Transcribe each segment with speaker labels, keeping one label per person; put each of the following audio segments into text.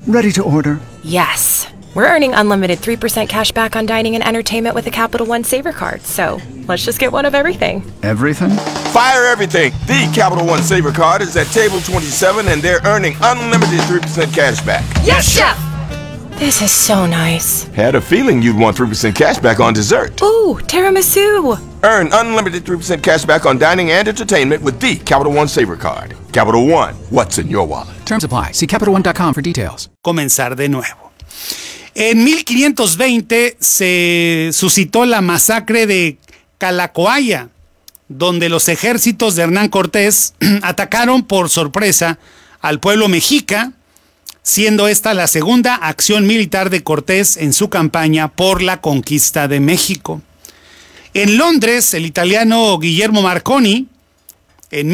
Speaker 1: Ready to order.
Speaker 2: Yes. We're earning unlimited 3% cash back on dining and entertainment with a Capital One Saver card, so let's just get one of everything.
Speaker 1: Everything?
Speaker 3: Fire everything! The Capital One Saver card is at table 27 and they're earning unlimited 3% cash back.
Speaker 2: Yes, Chef! This is so nice.
Speaker 3: Had a feeling you'd want 3% cash back on dessert.
Speaker 2: Ooh, tiramisu!
Speaker 3: Earn unlimited 3% cash back on dining and entertainment with the Capital One Saver card. Capital One, what's in your wallet?
Speaker 4: Terms apply. See CapitalOne.com for details.
Speaker 5: Comenzar de nuevo. En 1520 se suscitó la masacre de Calacoaya, donde los ejércitos de Hernán Cortés atacaron por sorpresa al pueblo mexica, siendo esta la segunda acción militar de Cortés en su campaña por la conquista de México. En Londres, el italiano Guillermo Marconi, en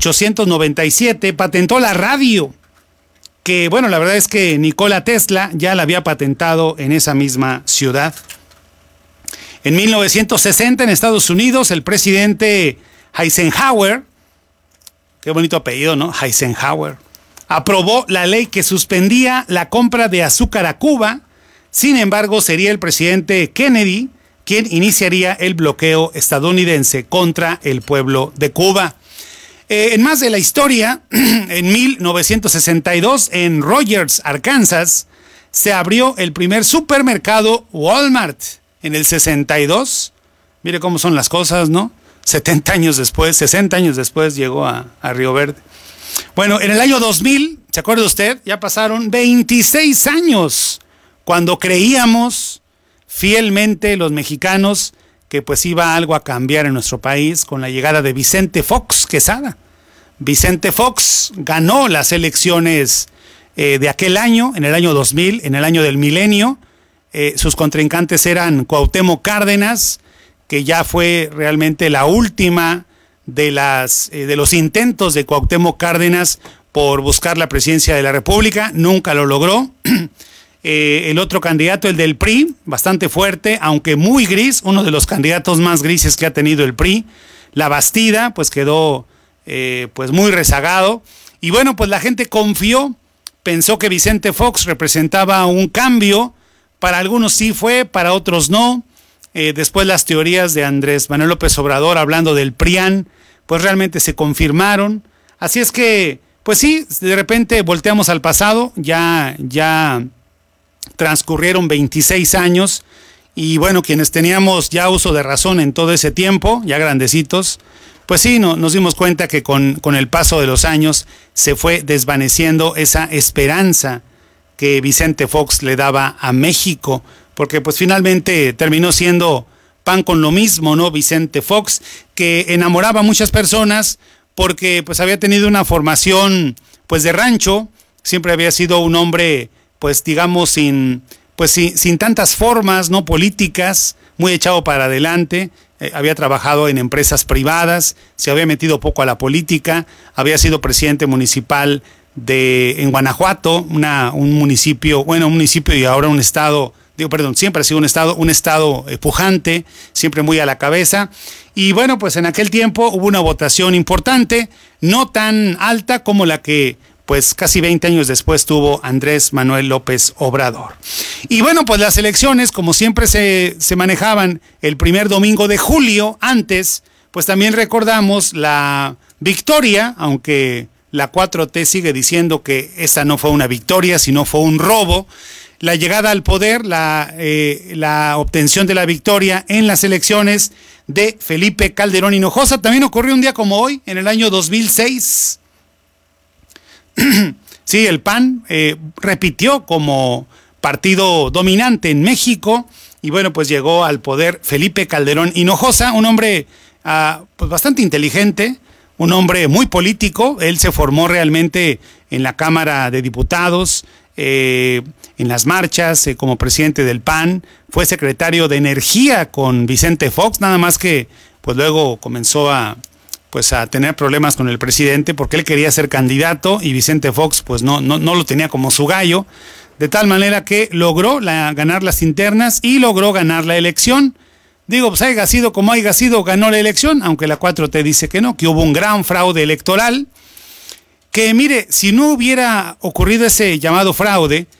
Speaker 5: 1897, patentó la radio, que, bueno, la verdad es que Nikola Tesla ya la había patentado en esa misma ciudad. En 1960, en Estados Unidos, el presidente Eisenhower, qué bonito apellido, ¿no? Eisenhower, aprobó la ley que suspendía la compra de azúcar a Cuba. Sin embargo, sería el presidente Kennedy quien iniciaría el bloqueo estadounidense contra el pueblo de Cuba. En más de la historia, en 1962, en Rogers, Arkansas, se abrió el primer supermercado Walmart. En el 62, mire cómo son las cosas, ¿no? 60 años después llegó a Río Verde. Bueno, en el año 2000, ¿se acuerda usted? Ya pasaron 26 años cuando creíamos fielmente los mexicanos que pues iba algo a cambiar en nuestro país con la llegada de Vicente Fox Quesada. Vicente Fox ganó las elecciones de aquel año, en el año 2000, en el año del milenio. Sus contrincantes eran Cuauhtémoc Cárdenas, que ya fue realmente la última de los intentos de Cuauhtémoc Cárdenas por buscar la presidencia de la República. Nunca lo logró. El otro candidato, el del PRI, bastante fuerte, aunque muy gris, uno de los candidatos más grises que ha tenido el PRI. La Bastida, pues quedó pues muy rezagado. Y bueno, pues la gente confió, pensó que Vicente Fox representaba un cambio. Para algunos sí fue, para otros no. Después las teorías de Andrés Manuel López Obrador hablando del PRIAN, pues realmente se confirmaron. Así es que, pues sí, de repente volteamos al pasado, ya transcurrieron 26 años y bueno, quienes teníamos ya uso de razón en todo ese tiempo, ya grandecitos, pues sí, nos dimos cuenta que con el paso de los años se fue desvaneciendo esa esperanza que Vicente Fox le daba a México, porque pues finalmente terminó siendo pan con lo mismo, ¿no? Vicente Fox, que enamoraba a muchas personas porque pues había tenido una formación pues de rancho, siempre había sido un hombre pues digamos sin tantas formas no políticas, muy echado para adelante. Había trabajado en empresas privadas, se había metido poco a la política, había sido presidente municipal en Guanajuato, un municipio y ahora un estado, siempre ha sido un estado pujante, siempre muy a la cabeza. Y bueno, pues en aquel tiempo hubo una votación importante, no tan alta como la que pues casi 20 años después tuvo Andrés Manuel López Obrador. Y bueno, pues las elecciones, como siempre se manejaban el primer domingo de julio, antes, pues también recordamos la victoria, aunque la 4T sigue diciendo que esa no fue una victoria, sino fue un robo. La llegada al poder, la obtención de la victoria en las elecciones de Felipe Calderón Hinojosa, también ocurrió un día como hoy, en el año 2006. Sí, el PAN repitió como partido dominante en México y bueno, pues llegó al poder Felipe Calderón Hinojosa, un hombre pues bastante inteligente, un hombre muy político. Él se formó realmente en la Cámara de Diputados, en las marchas, como presidente del PAN, fue secretario de Energía con Vicente Fox, nada más que pues luego comenzó a tener problemas con el presidente porque él quería ser candidato y Vicente Fox pues no lo tenía como su gallo, de tal manera que logró ganar las internas y logró ganar la elección. Digo, pues haya sido como haya sido, ganó la elección, aunque la 4T dice que no, que hubo un gran fraude electoral, que mire, si no hubiera ocurrido ese llamado fraude,